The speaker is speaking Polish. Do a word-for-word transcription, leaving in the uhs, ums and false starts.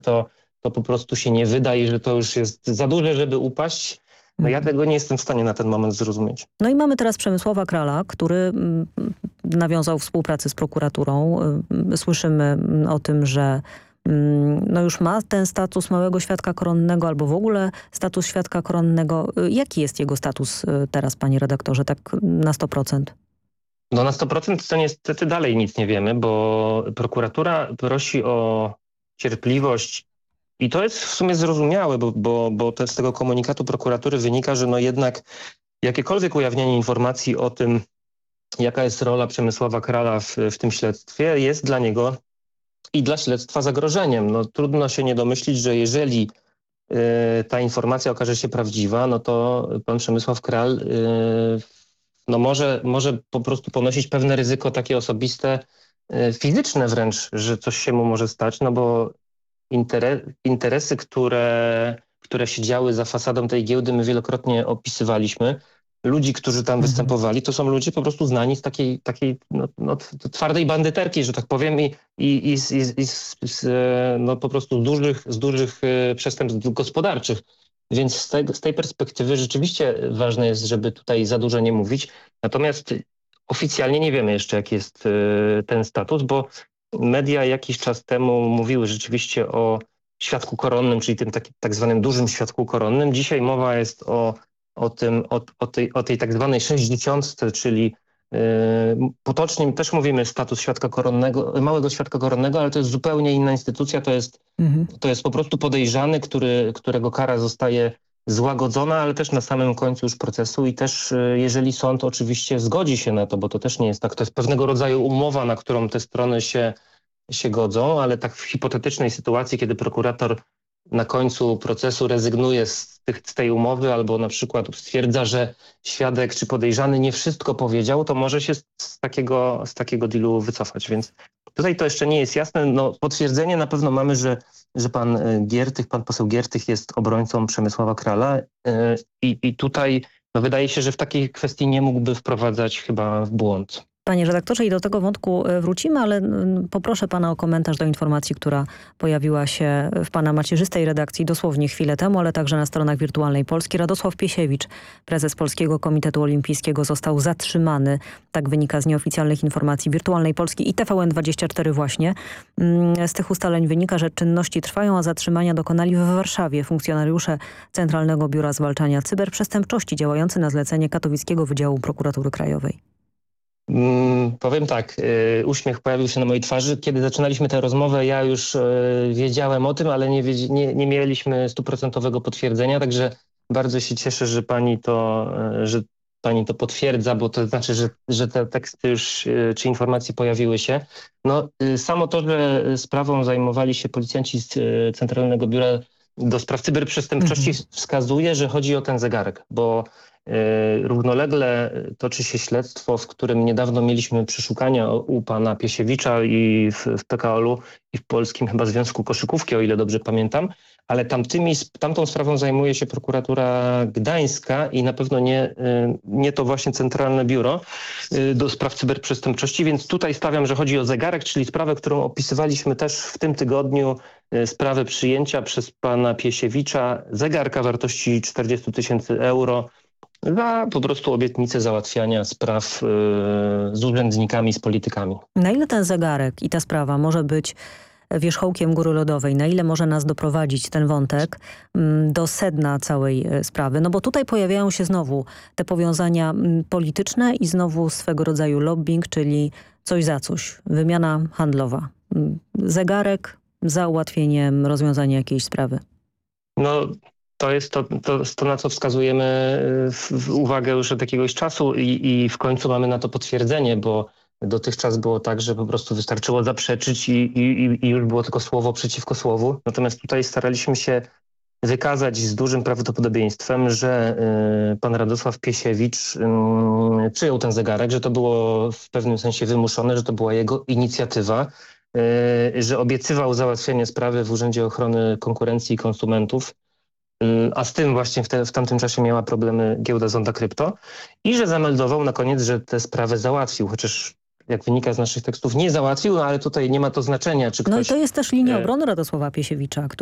to, to po prostu się nie wyda i że to już jest za duże, żeby upaść. No ja tego nie jestem w stanie na ten moment zrozumieć. No i mamy teraz Przemysława Krala, który mm, nawiązał współpracę z prokuraturą. Y, Słyszymy o tym, że mm, no już ma ten status małego świadka koronnego albo w ogóle status świadka koronnego. Y, Jaki jest jego status y, teraz, panie redaktorze, tak na sto procent? No na sto procent to niestety dalej nic nie wiemy, bo prokuratura prosi o cierpliwość i to jest w sumie zrozumiałe, bo, bo, bo to z tego komunikatu prokuratury wynika, że no jednak jakiekolwiek ujawnienie informacji o tym, jaka jest rola Przemysława Krala w, w tym śledztwie, jest dla niego i dla śledztwa zagrożeniem. No trudno się nie domyślić, że jeżeli y, ta informacja okaże się prawdziwa, no to pan Przemysław Kral y, no może, może po prostu ponosić pewne ryzyko takie osobiste, y, fizyczne wręcz, że coś się mu może stać, no bo Interes, interesy, które, które się działy za fasadą tej giełdy, my wielokrotnie opisywaliśmy. Ludzi, którzy tam Mhm. występowali, to są ludzie po prostu znani z takiej, takiej no, no, twardej bandyterki, że tak powiem, i, i, i, z, i z, z, no, po prostu z dużych, z dużych przestępstw gospodarczych. Więc z, te, z tej perspektywy rzeczywiście ważne jest, żeby tutaj za dużo nie mówić. Natomiast oficjalnie nie wiemy jeszcze, jaki jest ten status, bo media jakiś czas temu mówiły rzeczywiście o świadku koronnym, czyli tym tak, tak zwanym dużym świadku koronnym. Dzisiaj mowa jest o, o, tym, o, o, tej, o tej tak zwanej sześćdziesiątce, czyli yy, potocznie też mówimy status świadka koronnego, małego świadka koronnego, ale to jest zupełnie inna instytucja. To jest, Mhm. to jest po prostu podejrzany, który, którego kara zostaje złagodzona, ale też na samym końcu już procesu i też yy, jeżeli sąd oczywiście zgodzi się na to, bo to też nie jest tak, to jest pewnego rodzaju umowa, na którą te strony się się godzą, ale tak w hipotetycznej sytuacji, kiedy prokurator na końcu procesu rezygnuje z, tych, z tej umowy albo na przykład stwierdza, że świadek czy podejrzany nie wszystko powiedział, to może się z, z takiego, z takiego dealu wycofać. Więc tutaj to jeszcze nie jest jasne. No, potwierdzenie na pewno mamy, że, że pan Giertych, pan poseł Giertych jest obrońcą Przemysława Krala yy, i, i tutaj no, wydaje się, że w takiej kwestii nie mógłby wprowadzać chyba w błąd. Panie redaktorze, i do tego wątku wrócimy, ale poproszę pana o komentarz do informacji, która pojawiła się w pana macierzystej redakcji dosłownie chwilę temu, ale także na stronach Wirtualnej Polski. Radosław Piesiewicz, prezes Polskiego Komitetu Olimpijskiego, został zatrzymany. Tak wynika z nieoficjalnych informacji Wirtualnej Polski i T V N dwadzieścia cztery właśnie. Z tych ustaleń wynika, że czynności trwają, a zatrzymania dokonali w Warszawie funkcjonariusze Centralnego Biura Zwalczania Cyberprzestępczości działający na zlecenie Katowickiego Wydziału Prokuratury Krajowej. Mm, powiem tak, y, uśmiech pojawił się na mojej twarzy. Kiedy zaczynaliśmy tę rozmowę, ja już y, wiedziałem o tym, ale nie, wiedz, nie, nie mieliśmy stuprocentowego potwierdzenia, także bardzo się cieszę, że pani to, y, że pani to potwierdza, bo to znaczy, że, że te teksty już y, czy informacje pojawiły się. No, y, samo to, że sprawą zajmowali się policjanci z y, Centralnego Biura do Spraw Cyberprzestępczości mhm. wskazuje, że chodzi o ten zegarek, bo równolegle toczy się śledztwo, w którym niedawno mieliśmy przeszukania u pana Piesiewicza i w, w P K O-u i w Polskim chyba Związku Koszykówki, o ile dobrze pamiętam, ale tamtymi, tamtą sprawą zajmuje się prokuratura gdańska i na pewno nie, nie to właśnie Centralne Biuro do Spraw Cyberprzestępczości, więc tutaj stawiam, że chodzi o zegarek, czyli sprawę, którą opisywaliśmy też w tym tygodniu, sprawę przyjęcia przez pana Piesiewicza zegarka wartości czterdzieści tysięcy euro za po prostu obietnicę załatwiania spraw yy, z urzędnikami, z politykami. Na ile ten zegarek i ta sprawa może być wierzchołkiem góry lodowej? Na ile może nas doprowadzić ten wątek mm, do sedna całej sprawy? No bo tutaj pojawiają się znowu te powiązania mm, polityczne i znowu swego rodzaju lobbying, czyli coś za coś. Wymiana handlowa. Mm, zegarek za ułatwieniem rozwiązania jakiejś sprawy. No... To jest to, to, to, na co wskazujemy w, w uwagę już od jakiegoś czasu i, i w końcu mamy na to potwierdzenie, bo dotychczas było tak, że po prostu wystarczyło zaprzeczyć i, i, i już było tylko słowo przeciwko słowu. Natomiast tutaj staraliśmy się wykazać z dużym prawdopodobieństwem, że y, pan Radosław Piesiewicz y, przyjął ten zegarek, że to było w pewnym sensie wymuszone, że to była jego inicjatywa, y, że obiecywał załatwienie sprawy w Urzędzie Ochrony Konkurencji i Konsumentów, a z tym właśnie w, te, w tamtym czasie miała problemy giełda Zonda Krypto i że zameldował na koniec, że tę sprawę załatwił, chociaż jak wynika z naszych tekstów, nie załatwił, no ale tutaj nie ma to znaczenia, czy ktoś... No i to jest też linia e, obrony Radosława Piesiewicza,